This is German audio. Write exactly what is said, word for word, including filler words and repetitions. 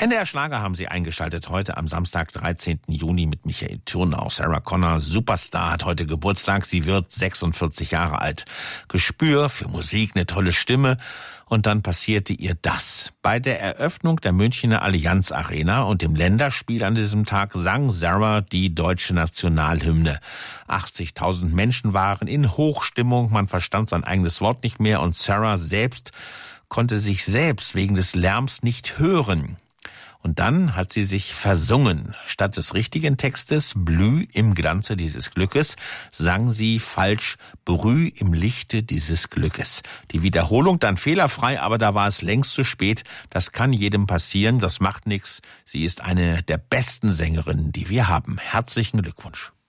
N D R Schlager haben Sie eingeschaltet heute am Samstag, dreizehnten Juni mit Michael Thürnau. Sarah Connor, Superstar, hat heute Geburtstag. Sie wird sechsundvierzig Jahre alt. Gespür für Musik, eine tolle Stimme. Und dann passierte ihr das. Bei der Eröffnung der Münchner Allianz Arena und dem Länderspiel an diesem Tag sang Sarah die deutsche Nationalhymne. achtzigtausend Menschen waren in Hochstimmung. Man verstand sein eigenes Wort nicht mehr. Und Sarah selbst konnte sich selbst wegen des Lärms nicht hören. Und dann hat sie sich versungen. Statt des richtigen Textes, Blüh im Glanze dieses Glückes, sang sie falsch, Brüh im Lichte dieses Glückes. Die Wiederholung dann fehlerfrei, aber da war es längst zu spät. Das kann jedem passieren, das macht nichts. Sie ist eine der besten Sängerinnen, die wir haben. Herzlichen Glückwunsch.